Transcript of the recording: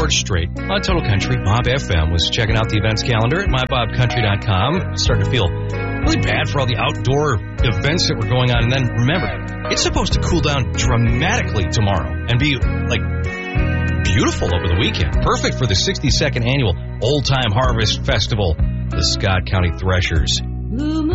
George Strait on Total Country Bob FM was checking out the events calendar at mybobcountry.com. Starting to feel really bad for all the outdoor events that were going on. And then remember, it's supposed to cool down dramatically tomorrow and be like beautiful over the weekend. Perfect for the 62nd annual Old Time Harvest Festival, the Scott County Threshers.